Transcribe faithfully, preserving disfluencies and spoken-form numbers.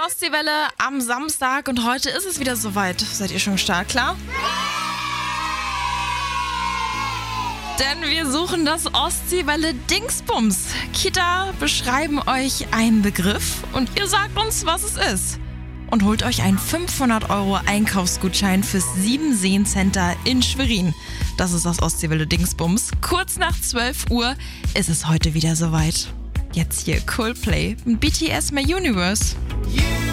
Ostseewelle am Samstag und heute ist es wieder soweit. Seid ihr schon startklar? Denn wir suchen das Ostseewelle-Dingsbums. Kita beschreiben euch einen Begriff und ihr sagt uns, was es ist. Und holt euch einen fünfhundert Euro Einkaufsgutschein fürs Sieben Seen Center in Schwerin. Das ist das Ostseewelle-Dingsbums. Kurz nach zwölf Uhr ist es heute wieder soweit. Jetzt hier Coldplay und B T S My Universe.